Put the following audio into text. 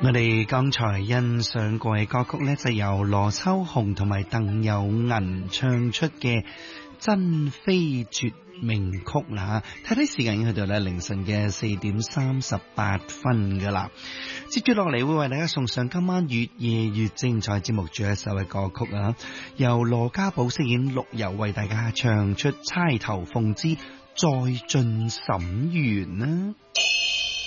我哋剛才欣賞過嘅歌曲呢，就由羅秋紅同埋鄧有銀唱出嘅《珍妃絕命曲》啦。睇睇時間已經去到咧凌晨嘅4:38噶啦。接住落嚟會為大家送上今晚越夜越精彩節目最後一首嘅歌曲啊，由羅家寶飾演陸游為大家唱出《釵頭鳳之再進沈園》啦。